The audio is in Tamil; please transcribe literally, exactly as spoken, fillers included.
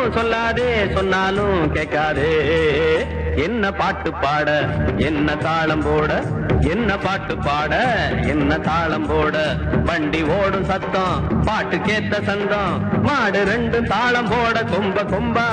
ஒன்னும் சொல்லாதே சொன்னாலும் கேட்காதே என்ன பாட்டு பாட என்ன தாளம் போட என்ன பாட்டு பாட என்ன தாளம் போட வண்டி ஓடும் சத்தம் பாட்டு கேத்த சந்தம் மாடு ரெண்டு தாளம் போட கொம்ப கொம்பா